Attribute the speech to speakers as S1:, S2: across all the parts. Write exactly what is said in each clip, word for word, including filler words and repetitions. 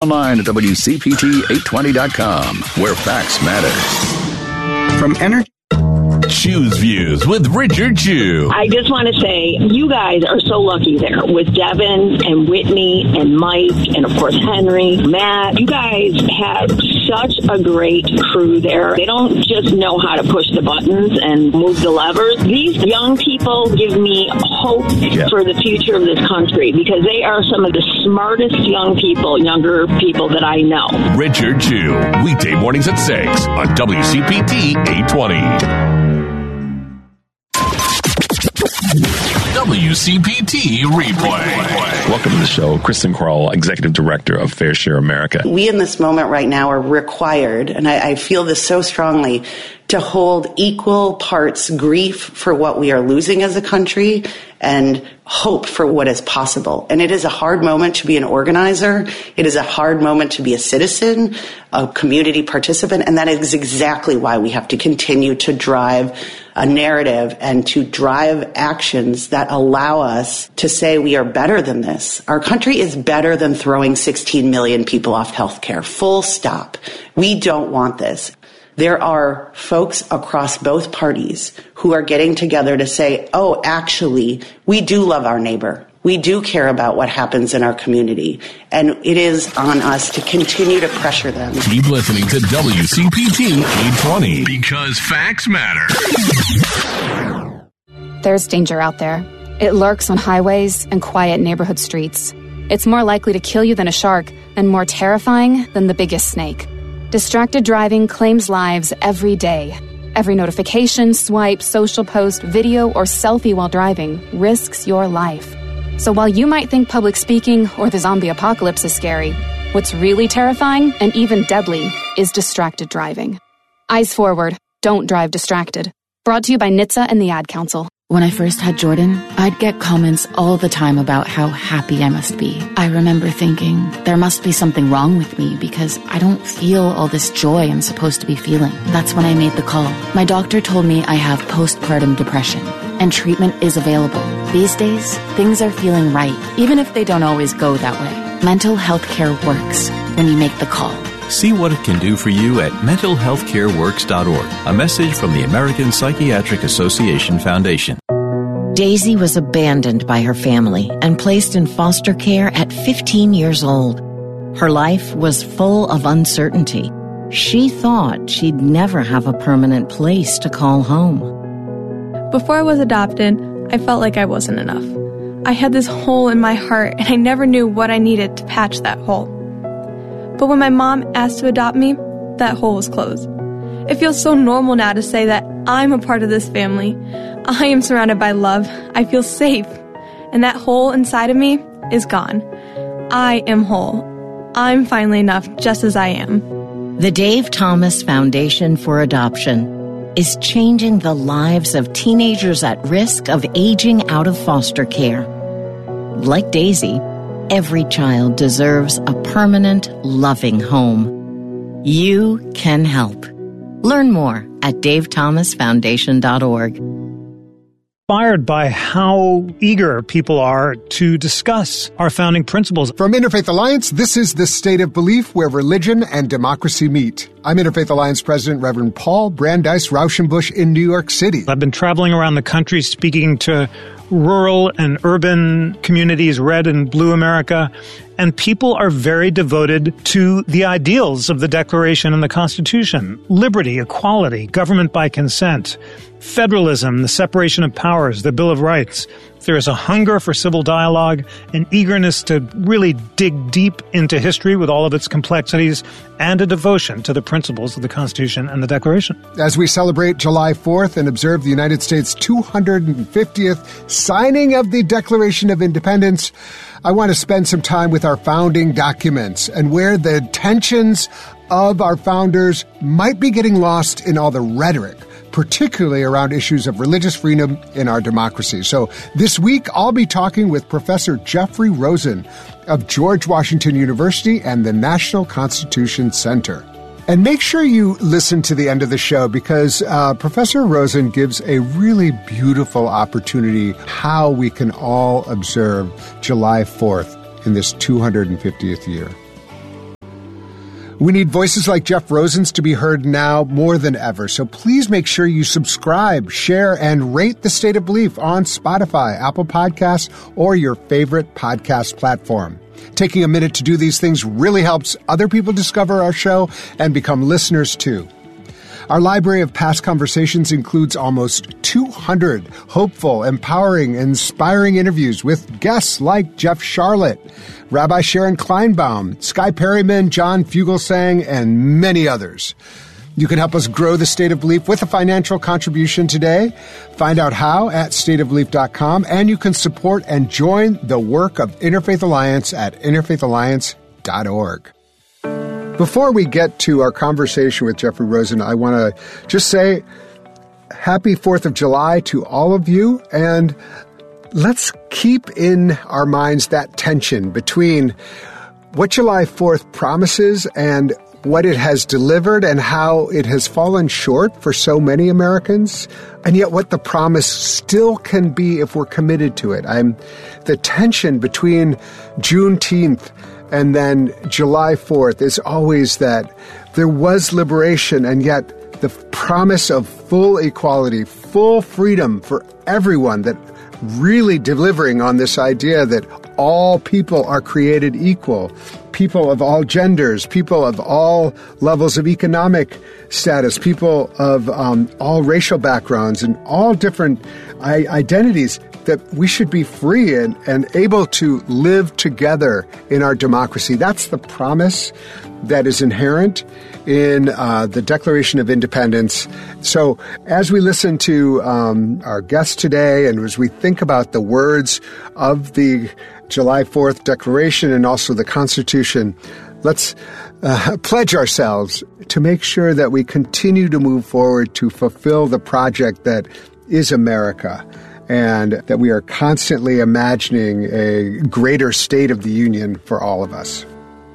S1: Online at W C P T eight twenty dot com, where facts matter. From Energy.
S2: Choose Views with Richard Chew.
S3: I just want to say, you guys are so lucky there with Devin and Whitney and Mike and, of course, Henry, Matt. You guys have such a great crew there. They don't just know how to push the buttons and move the levers. These young people give me hope yeah. for the future of this country because they are some of the smartest young people, younger people that I know.
S2: Richard Chew, weekday mornings at six on W C P T eight twenty. W C P T Replay.
S4: Welcome to the show. Kristen Kroll, Executive Director of Fair Share America.
S5: We in this moment right now are required, and I, I feel this so strongly, to hold equal parts grief for what we are losing as a country and hope for what is possible. And it is a hard moment to be an organizer. It is a hard moment to be a citizen, a community participant, and that is exactly why we have to continue to drive a narrative and to drive actions that allow us to say we are better than this. Our country is better than throwing sixteen million people off health care. Full stop. We don't want this. There are folks across both parties who are getting together to say, oh, actually, we do love our neighbor. We do care about what happens in our community. And it is on us to continue to pressure them.
S2: Keep listening to W C P T eight twenty because facts matter.
S6: There's danger out there. It lurks on highways and quiet neighborhood streets. It's more likely to kill you than a shark and more terrifying than the biggest snake. Distracted driving claims lives every day. Every notification, swipe, social post, video, or selfie while driving risks your life. So while you might think public speaking or the zombie apocalypse is scary, what's really terrifying and even deadly is distracted driving. Eyes forward. Don't drive distracted. Brought to you by N H T S A and the Ad Council.
S7: When I first had Jordan, I'd get comments all the time about how happy I must be. I remember thinking, there must be something wrong with me because I don't feel all this joy I'm supposed to be feeling. That's when I made the call. My doctor told me I have postpartum depression, and treatment is available. These days, things are feeling right, even if they don't always go that way. Mental health care works when you make the call.
S8: See what it can do for you at mental health care works dot org. A message from the American Psychiatric Association Foundation.
S9: Daisy was abandoned by her family and placed in foster care at fifteen years old. Her life was full of uncertainty. She thought she'd never have a permanent place to call home.
S10: Before I was adopted, I felt like I wasn't enough. I had this hole in my heart, and I never knew what I needed to patch that hole. But when my mom asked to adopt me, that hole was closed. It feels so normal now to say that I'm a part of this family. I am surrounded by love. I feel safe. And that hole inside of me is gone. I am whole. I'm finally enough just as I am.
S9: The Dave Thomas Foundation for Adoption is changing the lives of teenagers at risk of aging out of foster care. Like Daisy, every child deserves a permanent, loving home. You can help. Learn more at dave thomas foundation dot org.
S11: Inspired by how eager people are to discuss our founding principles.
S12: From Interfaith Alliance, this is The State of Belief, where religion and democracy meet. I'm Interfaith Alliance President Reverend Paul Brandeis Rauschenbusch in New York City.
S11: I've been traveling around the country speaking to rural and urban communities, red and blue America, and people are very devoted to the ideals of the Declaration and the Constitution. Liberty, equality, government by consent, federalism, the separation of powers, the Bill of Rights. There is a hunger for civil dialogue, an eagerness to really dig deep into history with all of its complexities, and a devotion to the principles of the Constitution and the Declaration.
S12: As we celebrate July fourth and observe the United States' two hundred fiftieth signing of the Declaration of Independence, I want to spend some time with our founding documents and where the tensions of our founders might be getting lost in all the rhetoric, particularly around issues of religious freedom in our democracy. So this week, I'll be talking with Professor Jeffrey Rosen of George Washington University and the National Constitution Center. And make sure you listen to the end of the show because uh, Professor Rosen gives a really beautiful opportunity how we can all observe July fourth in this two hundred fiftieth year. We need voices like Jeff Rosen's to be heard now more than ever. So please make sure you subscribe, share, and rate The State of Belief on Spotify, Apple Podcasts, or your favorite podcast platform. Taking a minute to do these things really helps other people discover our show and become listeners too. Our library of past conversations includes almost two hundred hopeful, empowering, inspiring interviews with guests like Jeff Sharlet, Rabbi Sharon Kleinbaum, Skye Perryman, John Fugelsang, and many others. You can help us grow The State of Belief with a financial contribution today. Find out how at state of belief dot com, and you can support and join the work of Interfaith Alliance at interfaith alliance dot org. Before we get to our conversation with Jeffrey Rosen, I want to just say happy fourth of July to all of you, and let's keep in our minds that tension between what July fourth promises and what it has delivered and how it has fallen short for so many Americans, and yet what the promise still can be if we're committed to it. I'm the tension between Juneteenth and then July fourth is always that there was liberation, and yet the promise of full equality, full freedom for everyone, that really delivering on this idea that all people are created equal, people of all genders, people of all levels of economic status, people of um, all racial backgrounds and all different I- identities, that we should be free and, and able to live together in our democracy. That's the promise that is inherent in uh, the Declaration of Independence. So as we listen to um, our guest today, and as we think about the words of the July fourth Declaration and also the Constitution, let's uh, pledge ourselves to make sure that we continue to move forward to fulfill the project that is America, and that we are constantly imagining a greater state of the union for all of us.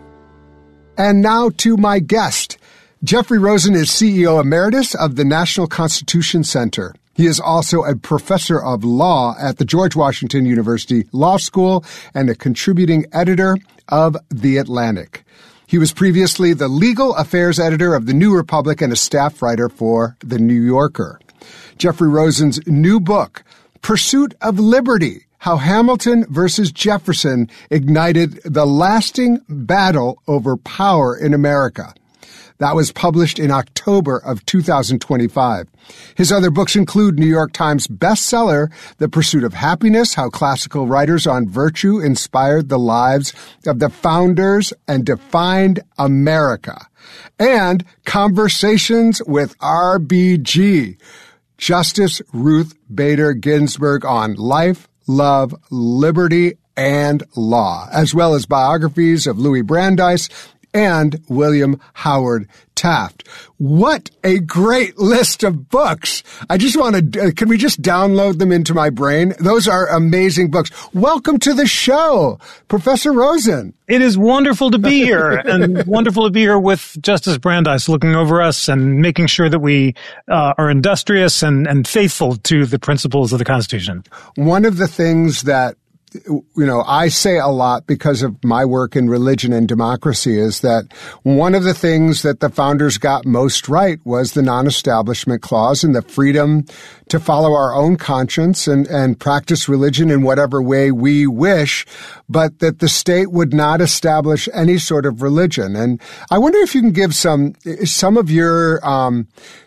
S12: And now to my guest. Jeffrey Rosen is C E O Emeritus of the National Constitution Center. He is also a professor of law at the George Washington University Law School and a contributing editor of The Atlantic. He was previously the legal affairs editor of The New Republic and a staff writer for The New Yorker. Jeffrey Rosen's new book, Pursuit of Liberty, How Hamilton versus Jefferson Ignited the Lasting Battle Over Power in America. That was published in October of two thousand twenty-five. His other books include New York Times bestseller, The Pursuit of Happiness, How Classical Writers on Virtue Inspired the Lives of the Founders and Defined America, and Conversations with R B G, Justice Ruth Bader Ginsburg on Life, Love, Liberty, and Law, as well as biographies of Louis Brandeis and William Howard Taft. What a great list of books. I just want to, uh, can we just download them into my brain? Those are amazing books. Welcome to the show, Professor Rosen.
S11: It is wonderful to be here, and wonderful to be here with Justice Brandeis looking over us and making sure that we uh, are industrious and, and faithful to the principles of the Constitution.
S12: One of the things that you know, I say a lot because of my work in religion and democracy is that one of the things that the founders got most right was the non-establishment clause and the freedom to follow our own conscience and, and practice religion in whatever way we wish, but that the state would not establish any sort of religion. And I wonder if you can give some, some of your, um,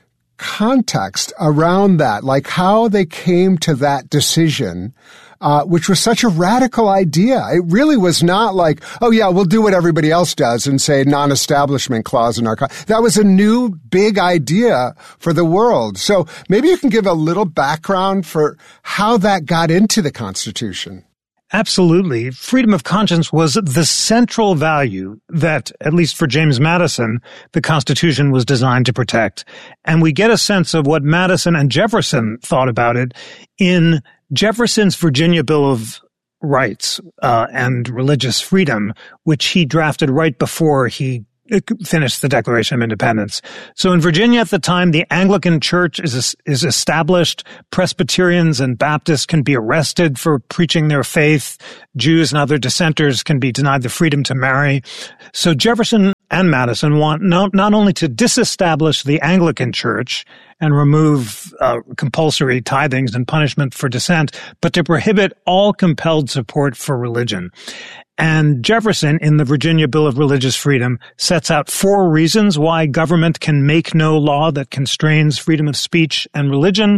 S12: context around that, like how they came to that decision, uh, which was such a radical idea. It really was not like, oh yeah, we'll do what everybody else does and say non-establishment clause in our con-. That was a new big idea for the world. So maybe you can give a little background for how that got into the Constitution.
S11: Absolutely. Freedom of conscience was the central value that, at least for James Madison, the Constitution was designed to protect. And we get a sense of what Madison and Jefferson thought about it in Jefferson's Virginia Bill of Rights uh, and Religious Freedom, which he drafted right before he finished the Declaration of Independence. So in Virginia at the time, the Anglican Church is is established. Presbyterians and Baptists can be arrested for preaching their faith. Jews and other dissenters can be denied the freedom to marry. So Jefferson and Madison want not, not only to disestablish the Anglican Church and remove uh, compulsory tithings and punishment for dissent, but to prohibit all compelled support for religion. And Jefferson, in the Virginia Bill of Religious Freedom, sets out four reasons why government can make no law that constrains freedom of speech and religion.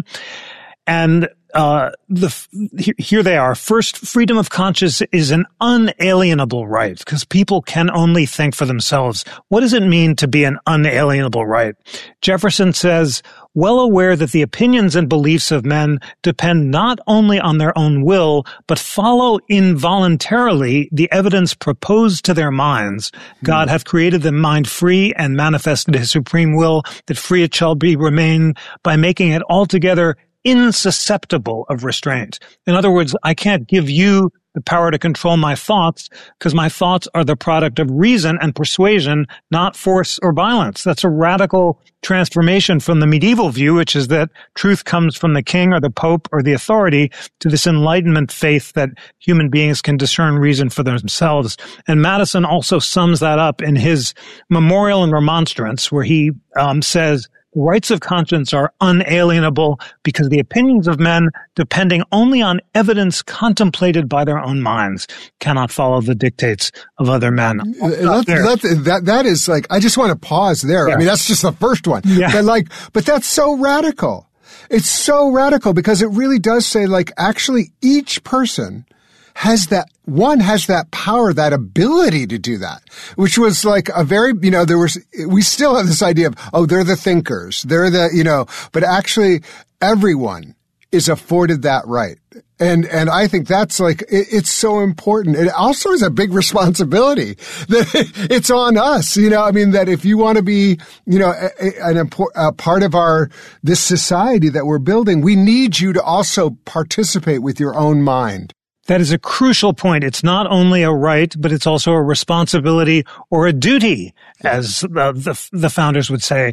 S11: And uh the here they are. First, freedom of conscience is an unalienable right because people can only think for themselves. What does it mean to be an unalienable right? Jefferson says, well aware that the opinions and beliefs of men depend not only on their own will, but follow involuntarily the evidence proposed to their minds. God hath created the mind free and manifested his supreme will, that free it shall be remain by making it altogether insusceptible of restraint. In other words, I can't give you the power to control my thoughts because my thoughts are the product of reason and persuasion, not force or violence. That's a radical transformation from the medieval view, which is that truth comes from the king or the pope or the authority, to this Enlightenment faith that human beings can discern reason for themselves. And Madison also sums that up in his Memorial and Remonstrance, where he um, says, rights of conscience are unalienable because the opinions of men, depending only on evidence contemplated by their own minds, cannot follow the dictates of other men.
S12: That, that, that, that is like, I just want to pause there. Yeah. I mean, that's just the first one. Yeah. But like, but that's so radical. It's so radical because it really does say, like, actually each person has that, one has that power, that ability to do that, which was like a very, you know, there was, we still have this idea of, oh, they're the thinkers, they're the, you know, but actually everyone is afforded that right. And, and I think that's like, it, it's so important. It also is a big responsibility that it's on us, you know, I mean, that if you want to be, you know, a, an important a part of our, this society that we're building, we need you to also participate with your own mind.
S11: That is a crucial point. It's not only a right, but it's also a responsibility or a duty, as uh, the, the founders would say.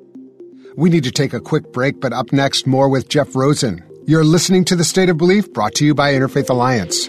S12: We need to take a quick break, but up next, more with Jeff Rosen. You're listening to The State of Belief, brought to you by Interfaith Alliance.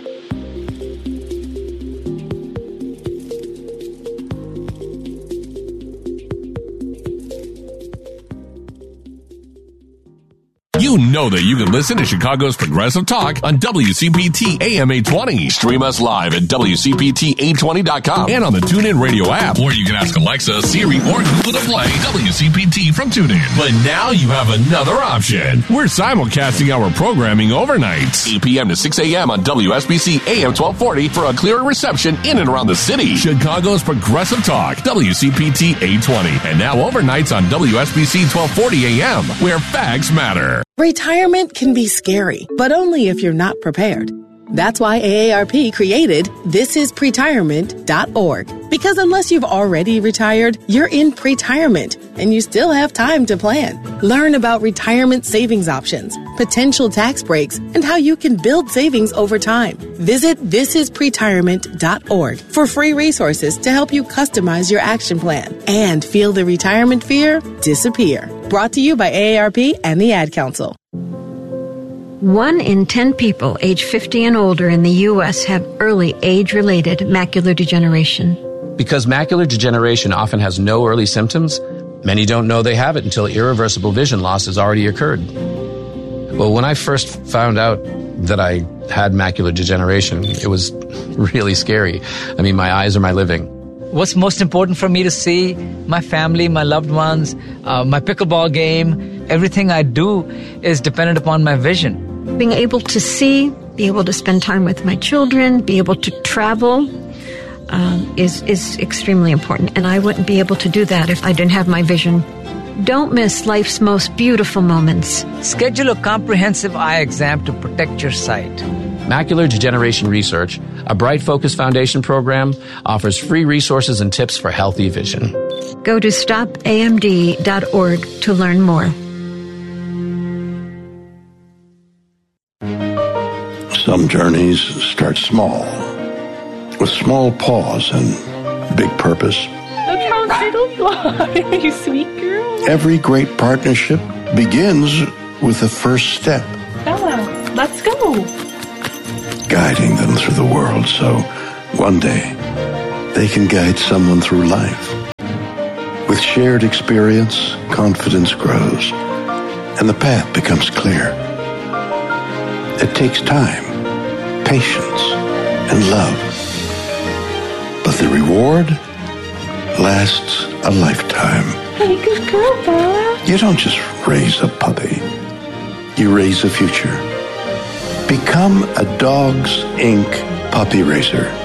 S2: You know that you can listen to Chicago's Progressive Talk on W C P T A M eight twenty. Stream us live at W C P T eight twenty dot com and on the TuneIn Radio app. Or you can ask Alexa, Siri, or Google to play W C P T from TuneIn. But now you have another option. We're simulcasting our programming overnight, eight p.m. to six a.m. on W S B C A M twelve forty for a clearer reception in and around the city. Chicago's Progressive Talk, W C P T eight twenty. And now overnights on W S B C twelve forty a.m., where facts matter.
S13: Retirement can be scary, but only if you're not prepared. That's why A A R P created this is pretirement dot org. Because unless you've already retired, you're in pretirement, and you still have time to plan. Learn about retirement savings options, potential tax breaks, and how you can build savings over time. Visit this is pretirement dot org for free resources to help you customize your action plan and feel the retirement fear disappear. Brought to you by A A R P and the Ad Council.
S14: One in ten people age fifty and older in the U S have early age-related macular degeneration.
S15: Because macular degeneration often has no early symptoms, many don't know they have it until irreversible vision loss has already occurred. Well, when I first found out that I had macular degeneration, it was really scary. I mean, my eyes are my living.
S16: What's most important for me to see? My family, my loved ones, uh, my pickleball game. Everything I do is dependent upon my vision.
S14: Being able to see, be able to spend time with my children, be able to travel um, is, is extremely important. And I wouldn't be able to do that if I didn't have my vision. Don't miss life's most beautiful moments.
S16: Schedule a comprehensive eye exam to protect your sight.
S15: Macular Degeneration Research, a Bright Focus Foundation program, offers free resources and tips for healthy vision.
S14: Go to stop A M D dot org to learn more.
S17: Some journeys start small, with small pause and big purpose.
S18: Look how little fly, you sweet girl.
S17: Every great partnership begins with the first step.
S18: Bella, let's go.
S17: Guiding them through the world so one day they can guide someone through life. With shared experience, confidence grows, and the path becomes clear. It takes time, patience, and love. But the reward lasts a lifetime.
S18: Hey, good girl, Bella.
S17: You don't just raise a puppy. You raise a future. Become a Dogs Incorporated puppy raiser.